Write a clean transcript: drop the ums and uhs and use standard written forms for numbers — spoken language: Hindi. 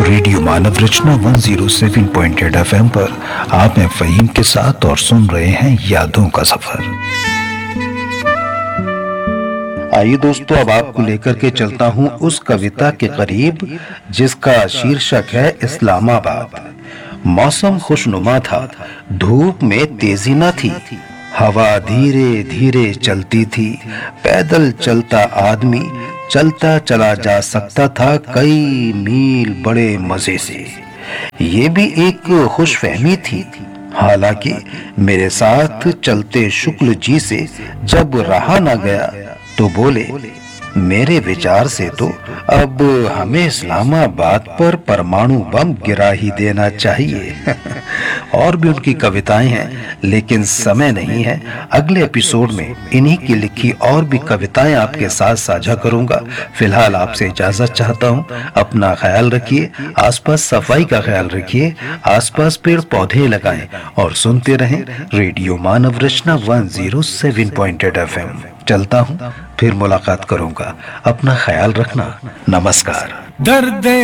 रेडियो मानव रचना 107.8 FM पर आप हैं फ़हीम के साथ और सुन रहे हैं यादों का सफर। आइए दोस्तों, अब आपको लेकर के चलता हूं उस कविता के करीब जिसका शीर्षक है इस्लामाबाद। मौसम खुशनुमा था, धूप में तेजी न थी, हवा धीरे धीरे चलती थी, पैदल चलता आदमी चलता चला जा सकता था कई मील बड़े मजे से। ये भी एक खुशफहमी थी। हालांकि मेरे साथ चलते शुक्ल जी से जब रहा न गया तो बोले, मेरे विचार से तो अब हमें इस्लामाबाद पर परमाणु बम गिरा ही देना चाहिए। और भी उनकी कविताएं हैं, लेकिन समय नहीं है। अगले एपिसोड में इन्हीं की लिखी और भी कविताएं आपके साथ साझा करूंगा। फिलहाल आपसे इजाजत चाहता हूं। अपना ख्याल रखिए, आसपास सफाई का ख्याल रखिए, आसपास पेड़ पौधे लगाएं और सुनते रहें रेडियो मानव रचना 107.8 FM। चलता हूं, फिर मुलाकात करूंगा। अपना ख्याल रखना। नमस्कार। दर्द